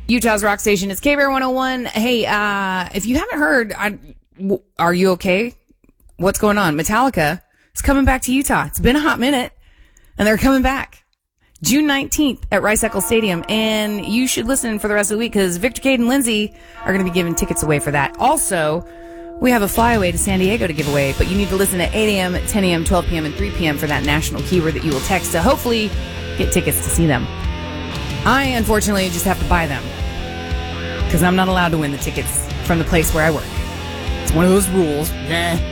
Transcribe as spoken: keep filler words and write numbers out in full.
Utah's rock station is K B R one oh one. Hey, uh, if you haven't heard, I, w- are you okay? What's going on? Metallica is coming back to Utah. It's been a hot minute, and they're coming back. June nineteenth at Rice Eccles Stadium, and you should listen for the rest of the week because Victor, Cade, and Lindsay are going to be giving tickets away for that. Also, we have a flyaway to San Diego to give away, but you need to listen at eight a.m., ten a.m., twelve p.m., and three p.m. for that national keyword that you will text to hopefully get tickets to see them. I, unfortunately, just have to buy them because I'm not allowed to win the tickets from the place where I work. It's one of those rules.